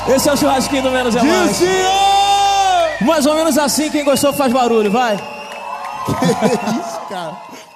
Esse é o churrasquinho do Menos é Mais. Dilcinho! Mais ou menos assim, quem gostou faz barulho, vai. Que isso, cara?